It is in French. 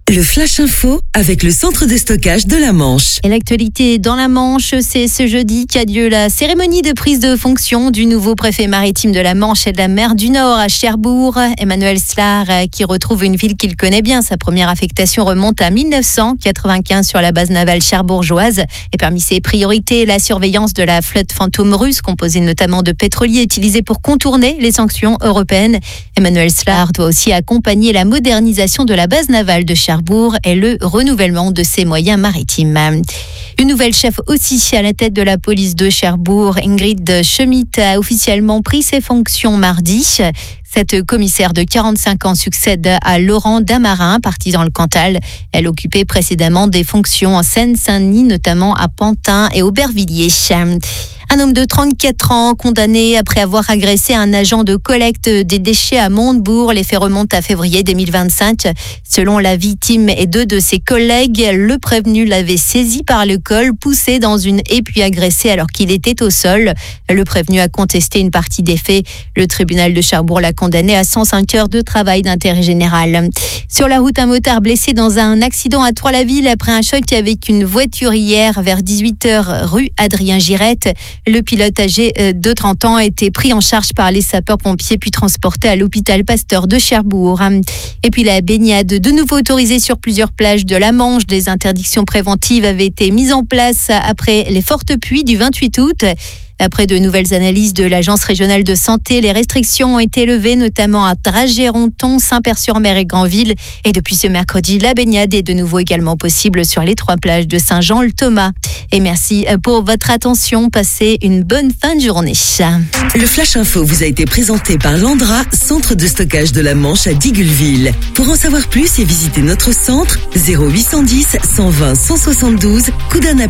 Le Flash Info avec le centre de stockage de la Manche. Et l'actualité dans la Manche, c'est ce jeudi qu'a lieu la cérémonie de prise de fonction du nouveau préfet maritime de la Manche et de la mer du Nord à Cherbourg. Emmanuel Slard, qui retrouve une ville qu'il connaît bien. Sa première affectation remonte à 1995 sur la base navale cherbourgeoise. Et parmi ses priorités, la surveillance de la flotte fantôme russe, composée notamment de pétroliers utilisés pour contourner les sanctions européennes. Emmanuel Slard doit aussi accompagner la modernisation de la base navale de Cherbourg et le renouvellement de ses moyens maritimes. Une nouvelle chef aussi à la tête de la police de Cherbourg, Ingrid Schmidt, a officiellement pris ses fonctions mardi. Cette commissaire de 45 ans succède à Laurent Damarin, parti dans le Cantal. Elle occupait précédemment des fonctions en Seine-Saint-Denis, notamment à Pantin et Aubervilliers. Un homme de 34 ans condamné après avoir agressé un agent de collecte des déchets à Montebourg. Les faits remontent à février 2025. Selon la victime et deux de ses collègues, le prévenu l'avait saisi par le col, poussé dans une haie puis agressé alors qu'il était au sol. Le prévenu a contesté une partie des faits. Le tribunal de Cherbourg l'a condamné à 105 heures de travail d'intérêt général. Sur la route, un motard blessé dans un accident à Troyes-la-Ville après un choc avec une voiture hier vers 18h rue Adrien Girette. Le pilote âgé de 30 ans a été pris en charge par les sapeurs-pompiers puis transporté à l'hôpital Pasteur de Cherbourg. Et puis la baignade, de nouveau autorisée sur plusieurs plages de la Manche. Des interdictions préventives avaient été mises en place après les fortes pluies du 28 août. Après de nouvelles analyses de l'Agence régionale de santé, les restrictions ont été levées, notamment à Dragéronton, Saint-Père-sur-Mer et Granville. Et depuis ce mercredi, la baignade est de nouveau également possible sur les 3 plages de Saint-Jean-le-Thomas. Et merci pour votre attention. Passez une bonne fin de journée. Le Flash Info vous a été présenté par Landra, centre de stockage de la Manche à Digueulville. Pour en savoir plus et visiter notre centre, 0810 120 172, coup d'un appel.